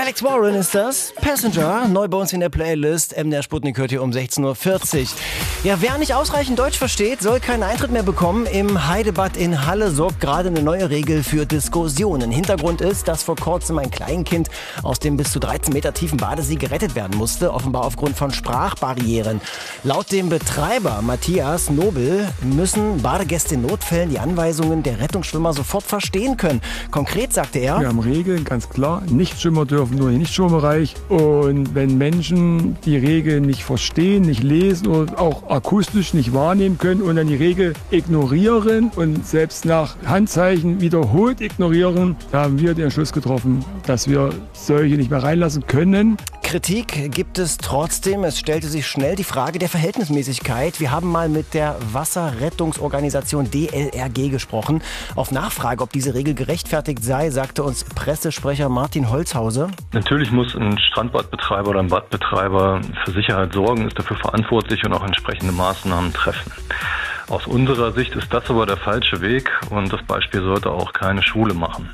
Alex Warren ist das. Passenger, neu bei uns in der Playlist. Der Sputnik hört hier um 16.40 Uhr. Ja, wer nicht ausreichend Deutsch versteht, soll keinen Eintritt mehr bekommen. Im Heidebad in Halle sorgt gerade eine neue Regel für Diskussionen. Hintergrund ist, dass vor kurzem ein Kleinkind aus dem bis zu 13 Meter tiefen Badesee gerettet werden musste, offenbar aufgrund von Sprachbarrieren. Laut dem Betreiber Matthias Nobel müssen Badegäste in Notfällen die Anweisungen der Rettungsschwimmer sofort verstehen können. Konkret sagte er: Wir haben Regeln, ganz klar. Nichtschwimmer dürfen nur in den Nichtschwimmerbereich. Und wenn Menschen die Regeln nicht verstehen, nicht lesen oder auch akustisch nicht wahrnehmen können und dann die Regel ignorieren und selbst nach Handzeichen wiederholt ignorieren, da haben wir den Entschluss getroffen, dass wir solche nicht mehr reinlassen können. Kritik gibt es trotzdem. Es stellte sich schnell die Frage der Verhältnismäßigkeit. Wir haben mal mit der Wasserrettungsorganisation DLRG gesprochen. Auf Nachfrage, ob diese Regel gerechtfertigt sei, sagte uns Pressesprecher Martin Holzhauser: Natürlich muss ein Strandbadbetreiber oder ein Badbetreiber für Sicherheit sorgen, ist dafür verantwortlich und auch entsprechende Maßnahmen treffen. Aus unserer Sicht ist das aber der falsche Weg und das Beispiel sollte auch keine Schule machen.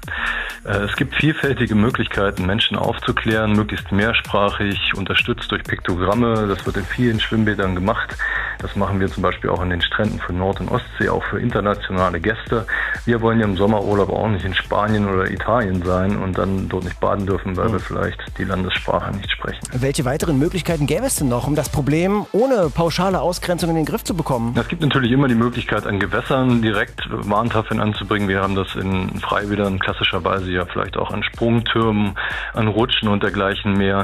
Es gibt vielfältige Möglichkeiten, Menschen aufzuklären, möglichst mehrsprachig, unterstützt durch Piktogramme. Das wird in vielen Schwimmbädern gemacht. Das machen wir zum Beispiel auch an den Stränden von Nord- und Ostsee, auch für internationale Gäste. Wir wollen ja im Sommerurlaub auch nicht in Spanien oder Italien sein und dann dort nicht baden dürfen, weil wir vielleicht die Landessprache nicht sprechen. Welche weiteren Möglichkeiten gäbe es denn noch, um das Problem ohne pauschale Ausgrenzung in den Griff zu bekommen? Es gibt natürlich immer die Möglichkeit, an Gewässern direkt Warntafeln anzubringen. Wir haben das in Freibädern klassischerweise ja vielleicht auch an Sprungtürmen, an Rutschen und dergleichen mehr.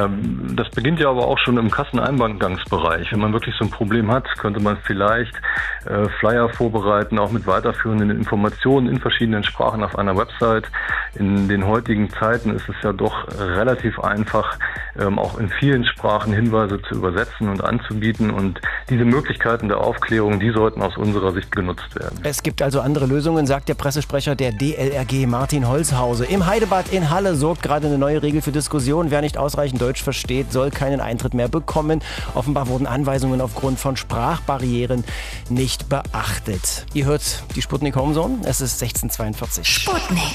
Das beginnt ja aber auch schon im Kasseneingangsbereich. Wenn man wirklich so ein Problem hat, könnte man vielleicht Flyer vorbereiten, auch mit weiterführenden Informationen in verschiedenen Sprachen auf einer Website. In den heutigen Zeiten ist es ja doch relativ einfach, auch in vielen Sprachen Hinweise zu übersetzen und anzubieten. Und diese Möglichkeiten der Aufklärung, die sollten aus unserer Sicht genutzt werden. Es gibt also andere Lösungen, sagt der Pressesprecher der DLRG Martin Holzhauser. Im Heidebad in Halle sorgt gerade eine neue Regel für Diskussionen. Wer nicht ausreichend Deutsch versteht, soll keinen Eintritt mehr bekommen. Offenbar wurden Anweisungen aufgrund von Sprachbarrieren nicht beachtet. Ihr hört die Sputnik Homezone. Es ist 16:42. Sputnik.